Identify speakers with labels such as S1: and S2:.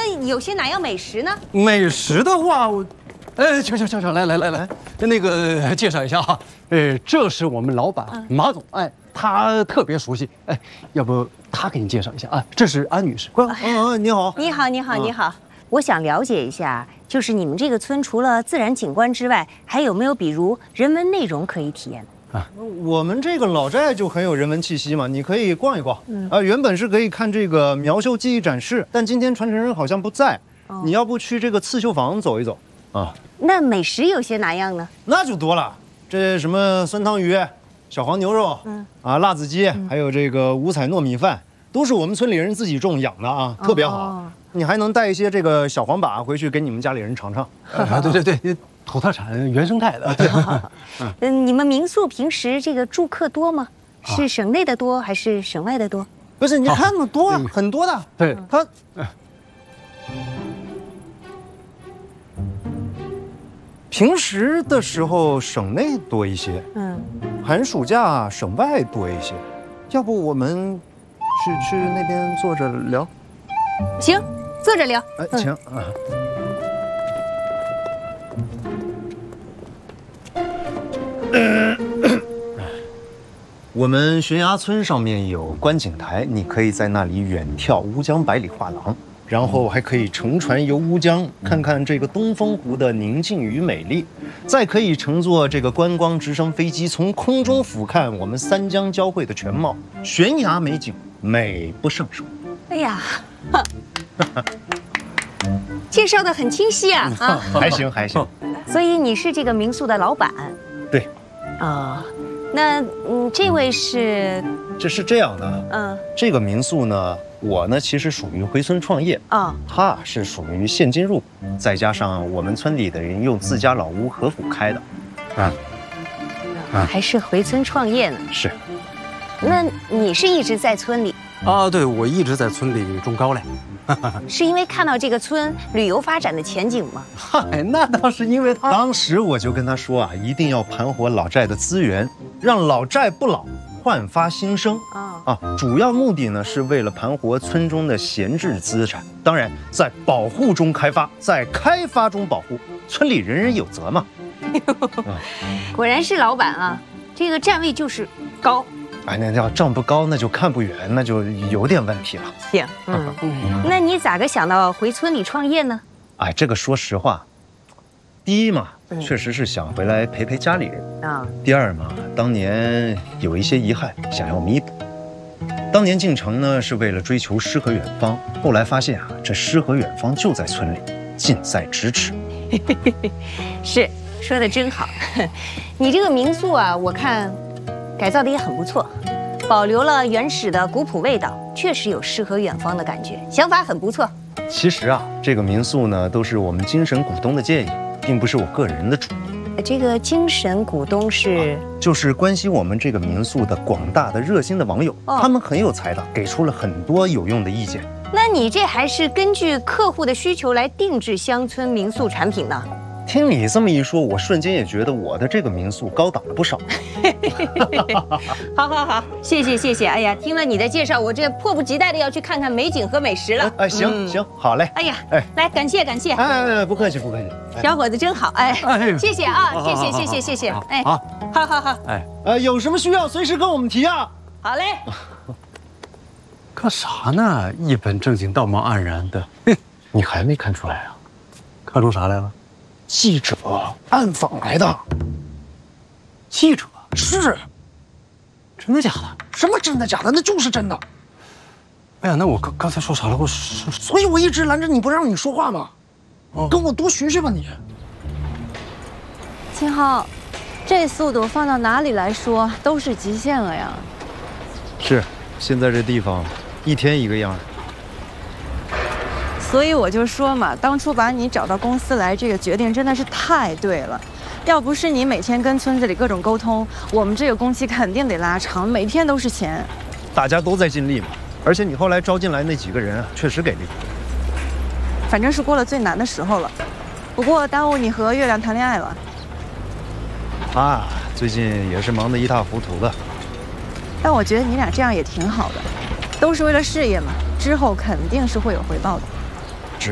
S1: 那有些哪样美食呢？
S2: 美食的话，请，来，那个介绍一下哈，这是我们老板马总，哎，他特别熟悉，哎，要不他给你介绍一下啊？这是安女士，你好，
S1: 你好，我想了解一下，就是你们这个村除了自然景观之外，还有没有比如人文内容可以体验？
S3: 我们这个老寨就很有人文气息嘛，你可以逛一逛。原本是可以看这个苗绣技艺展示，但今天传承人好像不在，你要不去这个刺绣坊走一走啊？
S1: 那美食有些哪样呢？
S3: 那就多了，这什么酸汤鱼、小黄牛肉，辣子鸡，还有这个五彩糯米饭，都是我们村里人自己种养的啊，特别好。你还能带一些这个小黄粑回去给你们家里人尝尝。
S2: 对。 土特产原生态的。
S1: 你们民宿平时这个住客多吗？是省内的多还是省外的多？
S3: 不是，你看嘛，多很多的。
S2: 对，
S3: 他平时的时候省内多一些，寒暑假省外多一些。要不我们去那边坐着聊？
S1: 行，坐着聊。
S3: 行啊。 我们悬崖村上面有观景台，你可以在那里远眺乌江百里画廊，然后还可以乘船游乌江，看看这个东风湖的宁静与美丽，再可以乘坐这个观光直升飞机从空中俯瞰我们三江交汇的全貌，悬崖美景美不胜收。
S1: 哎呀，介绍的很清晰啊！
S3: 还行。
S1: 所以你是这个民宿的老板？
S3: 对。
S1: 那这位是？
S3: 这是这样的，这个民宿呢，我呢其实属于回村创业他是属于现金入股，再加上我们村里的人用自家老屋合府开的，
S1: 还是回村创业呢？
S3: 是。
S1: 那你是一直在村里？
S2: 对，我一直在村里种高粱。
S1: 是因为看到这个村旅游发展的前景吗？
S2: 嗨，那倒是因为他。
S3: 当时我就跟他说一定要盘活老寨的资源，让老寨不老，焕发新生。主要目的呢是为了盘活村中的闲置资产，当然在保护中开发，在开发中保护，村里人人有责嘛。
S1: 果然是老板啊，这个站位就是高。
S3: 那要站不高，那就看不远，那就有点问题了。
S1: 行，那你咋个想到回村里创业呢？
S3: 这个说实话，第一嘛，确实是想回来陪陪家里人第二嘛，当年有一些遗憾，想要弥补。当年进城呢，是为了追求诗和远方，后来发现这诗和远方就在村里，近在咫尺。
S1: 是，说的真好。你这个民宿我看。 改造的也很不错，保留了原始的古朴味道，确实有诗和远方的感觉，想法很不错。
S3: 其实这个民宿呢，都是我们精神股东的建议，并不是我个人的主意。
S1: 这个精神股东是，
S3: 就是关心我们这个民宿的广大的热心的网友，他们很有才的，给出了很多有用的意见。
S1: 那你这还是根据客户的需求来定制乡村民宿产品呢？
S3: 听你这么一说，我瞬间也觉得我的这个民宿高档了不少。
S1: 好，谢谢。哎呀，听了你的介绍，我这迫不及待的要去看看美景和美食了。
S3: 行，好嘞。
S1: 哎呀，来，感谢。
S3: 不客气。
S1: 小伙子真好，谢谢啊，谢谢。
S3: 好。有什么需要随时跟我们提啊。
S1: 好嘞。
S2: 干啥呢？一本正经，道貌岸然的。你还没看出来啊？看出啥来了？
S3: 记者暗访来的，
S2: 记者
S3: 是，
S2: 真的假的？
S3: 什么真的假的？那就是真的。
S2: 哎呀，那我刚才说啥了？
S3: 所以我一直拦着你不让你说话嘛。跟我多学学吧你。
S4: 秦昊，这速度放到哪里来说都是极限了呀。
S3: 是，现在这地方，一天一个样。
S4: 所以我就说嘛，当初把你找到公司来，这个决定真的是太对了。要不是你每天跟村子里各种沟通，我们这个工期肯定得拉长，每天都是钱。
S3: 大家都在尽力嘛，而且你后来招进来那几个人确实给力。
S4: 反正是过了最难的时候了，不过耽误你和月亮谈恋爱了。
S3: 最近也是忙得一塌糊涂的。
S4: 但我觉得你俩这样也挺好的，都是为了事业嘛，之后肯定是会有回报的。